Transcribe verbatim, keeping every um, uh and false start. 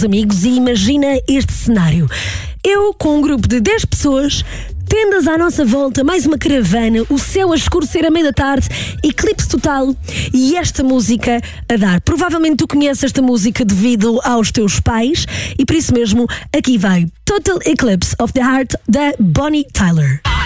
amigos, e imagina este cenário. Eu com um grupo de dez pessoas, tendas à nossa volta, mais uma caravana, o céu a escurecer a meio da tarde, eclipse total e esta música a dar. Provavelmente tu conheces esta música devido aos teus pais e por isso mesmo aqui vai Total Eclipse of the Heart da Bonnie Tyler.